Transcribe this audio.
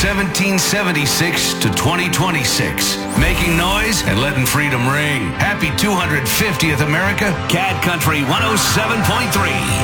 1776 to 2026. Making noise and letting freedom ring. Happy 250th America, Cat Country 107.3.